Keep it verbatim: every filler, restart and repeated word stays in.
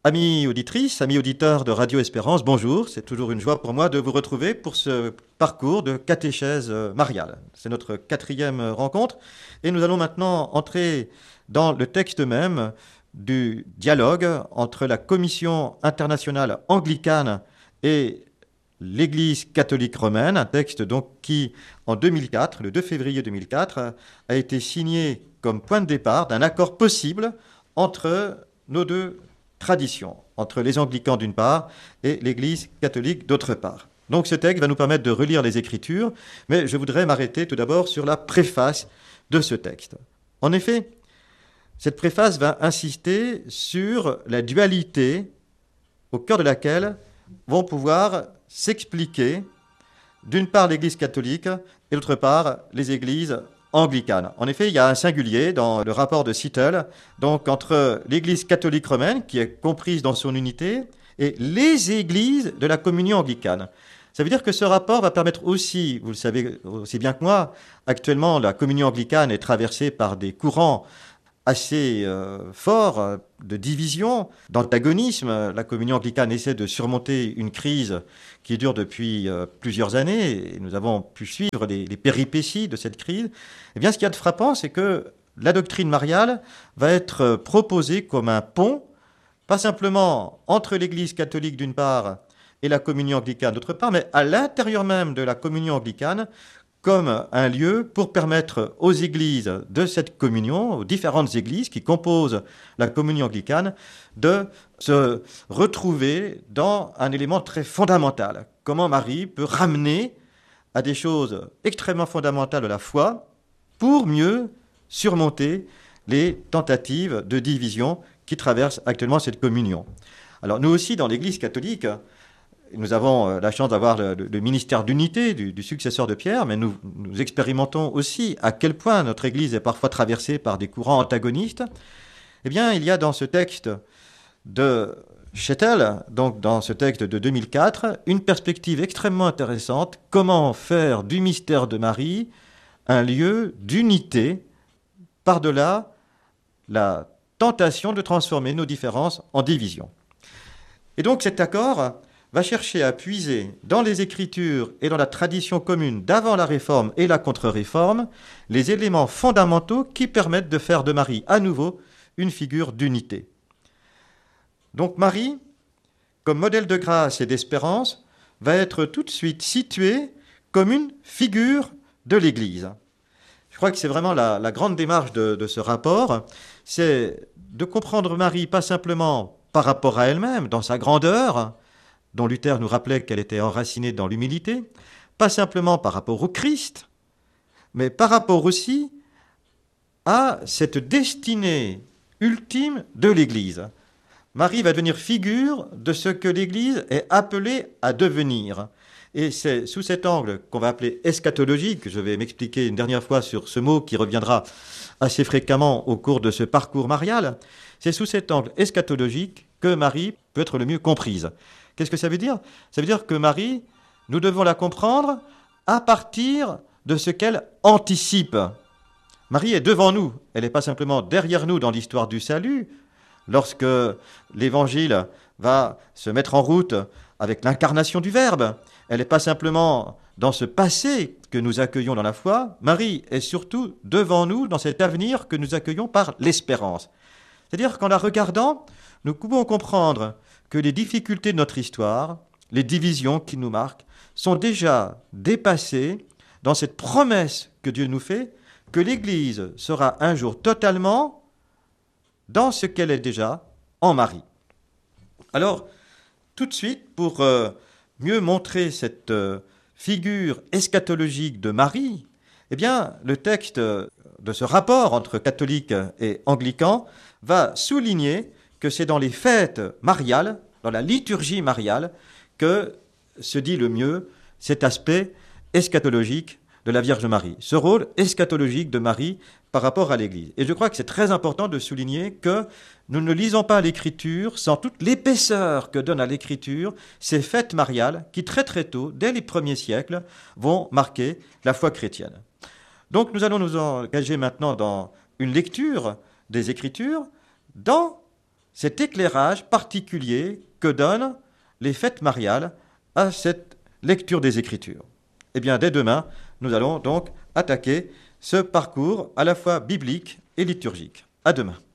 Amis auditrices, amis auditeurs de Radio Espérance, bonjour. C'est toujours une joie pour moi de vous retrouver pour ce parcours de catéchèse mariale. C'est notre quatrième rencontre et nous allons maintenant entrer dans le texte même du dialogue entre la Commission internationale anglicane et l'Église catholique romaine, un texte donc qui, en deux mille quatre, le deux février deux mille quatre, a été signé comme point de départ d'un accord possible entre nos deux tradition entre les anglicans d'une part et l'Église catholique d'autre part. Donc ce texte va nous permettre de relire les Écritures, mais je voudrais m'arrêter tout d'abord sur la préface de ce texte. En effet, cette préface va insister sur la dualité au cœur de laquelle vont pouvoir s'expliquer d'une part l'Église catholique et d'autre part les Églises anglicane. En effet, il y a un singulier dans le rapport de Seattle, donc entre l'Église catholique romaine, qui est comprise dans son unité, et les églises de la communion anglicane. Ça veut dire que ce rapport va permettre aussi, vous le savez aussi bien que moi, actuellement la communion anglicane est traversée par des courants assez euh, forts de division, d'antagonisme. La communion anglicane essaie de surmonter une crise qui dure depuis euh, plusieurs années, et nous avons pu suivre les, les péripéties de cette crise. Eh bien, ce qu'il y a de frappant, c'est que la doctrine mariale va être proposée comme un pont, pas simplement entre l'Église catholique d'une part et la communion anglicane d'autre part, mais à l'intérieur même de la communion anglicane, comme un lieu pour permettre aux églises de cette communion, aux différentes églises qui composent la communion anglicane, de se retrouver dans un élément très fondamental. Comment Marie peut ramener à des choses extrêmement fondamentales de la foi pour mieux surmonter les tentatives de division qui traversent actuellement cette communion. Alors nous aussi, dans l'Église catholique, nous avons la chance d'avoir le, le ministère d'unité du, du successeur de Pierre, mais nous, nous expérimentons aussi à quel point notre Église est parfois traversée par des courants antagonistes. Eh bien, il y a dans ce texte de Seattle, donc dans ce texte de deux mille quatre, une perspective extrêmement intéressante. Comment faire du mystère de Marie un lieu d'unité par-delà la tentation de transformer nos différences en divisions. Et donc cet accord va chercher à puiser dans les Écritures et dans la tradition commune d'avant la Réforme et la Contre-Réforme les éléments fondamentaux qui permettent de faire de Marie à nouveau une figure d'unité. Donc Marie, comme modèle de grâce et d'espérance, va être tout de suite située comme une figure de l'Église. Je crois que c'est vraiment la, la grande démarche de, de ce rapport, c'est de comprendre Marie pas simplement par rapport à elle-même, dans sa grandeur, dont Luther nous rappelait qu'elle était enracinée dans l'humilité, pas simplement par rapport au Christ, mais par rapport aussi à cette destinée ultime de l'Église. Marie va devenir figure de ce que l'Église est appelée à devenir. Et c'est sous cet angle qu'on va appeler eschatologique, je vais m'expliquer une dernière fois sur ce mot qui reviendra assez fréquemment au cours de ce parcours marial, c'est sous cet angle eschatologique que Marie peut être le mieux comprise. Qu'est-ce que ça veut dire ? Ça veut dire que Marie, nous devons la comprendre à partir de ce qu'elle anticipe. Marie est devant nous, elle n'est pas simplement derrière nous dans l'histoire du salut. Lorsque l'Évangile va se mettre en route avec l'incarnation du Verbe, elle n'est pas simplement dans ce passé que nous accueillons dans la foi. Marie est surtout devant nous dans cet avenir que nous accueillons par l'espérance. C'est-à-dire qu'en la regardant, nous pouvons comprendre que les difficultés de notre histoire, les divisions qui nous marquent, sont déjà dépassées dans cette promesse que Dieu nous fait, que l'Église sera un jour totalement dans ce qu'elle est déjà en Marie. Alors, tout de suite, pour euh, mieux montrer cette euh, figure eschatologique de Marie, eh bien, le texte de ce rapport entre catholiques et anglicans va souligner que c'est dans les fêtes mariales, dans la liturgie mariale, que se dit le mieux cet aspect eschatologique de la Vierge Marie, ce rôle eschatologique de Marie par rapport à l'Église. Et je crois que c'est très important de souligner que nous ne lisons pas l'Écriture sans toute l'épaisseur que donne à l'Écriture ces fêtes mariales qui très très tôt, dès les premiers siècles, vont marquer la foi chrétienne. Donc nous allons nous engager maintenant dans une lecture des Écritures dans cet éclairage particulier que donnent les fêtes mariales à cette lecture des Écritures. Eh bien, dès demain, nous allons donc attaquer ce parcours à la fois biblique et liturgique. À demain.